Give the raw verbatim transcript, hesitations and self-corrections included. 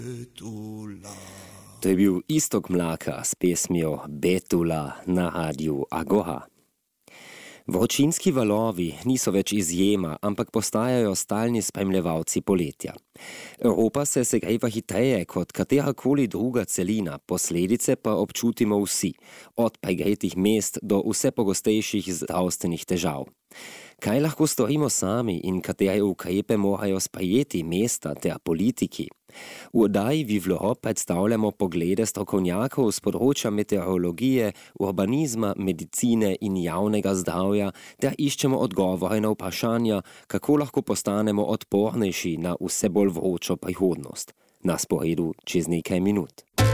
Betula. To je bil Iztok Mlaka s pesmijo Betula na radiju Agora. Vročinski valovi niso več izjema, ampak postajajo stalni spremljevalci poletja. Evropa se segreva hitreje kot katerakoli druga celina, posledice pa občutimo vsi, od pregretih mest do vse pogostejših zdravstvenih težav. Kaj lahko storimo sami in katere ukrepe morajo sprejeti mesta ter politiki? V oddaji Vivlo predstavljamo poglede strokovnjakov z področja meteorologije, urbanizma, medicine in javnega zdravja ter iščemo odgovore na vprašanja, kako lahko postanemo odpornejši na vse bolj vročo prihodnost. Na sporedu čez nekaj minut.